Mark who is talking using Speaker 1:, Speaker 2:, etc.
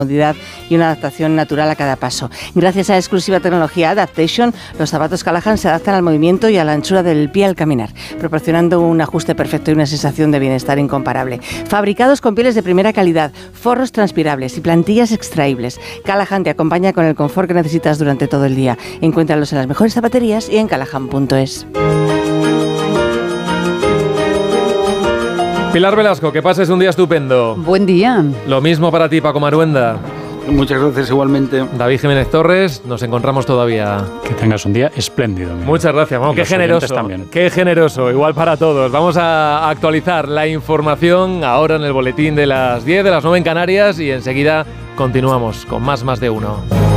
Speaker 1: comodidad y una adaptación natural a cada paso. Gracias a la exclusiva tecnología Adaptation, los zapatos Callahan se adaptan al movimiento y a la anchura del pie al caminar, proporcionando un ajuste perfecto y una sensación de bienestar incomparable. Fabricados con pieles de primera calidad, forros transpirables y plantillas extraíbles, Callahan te acompaña con el confort que necesitas durante todo el día. Encuéntralos en las mejores zapaterías y en callahan.es.
Speaker 2: Pilar Velasco, que pases un día estupendo.
Speaker 3: Buen día.
Speaker 2: Lo mismo para ti, Paco Maruenda.
Speaker 4: Muchas gracias igualmente.
Speaker 2: David Jiménez Torres, nos encontramos todavía.
Speaker 5: Que tengas un día espléndido.
Speaker 2: Muchas gracias. Bueno, qué generoso. Qué generoso, igual para todos. Vamos a actualizar la información ahora en el boletín de las 10, de las 9 en Canarias, y enseguida continuamos con más de uno.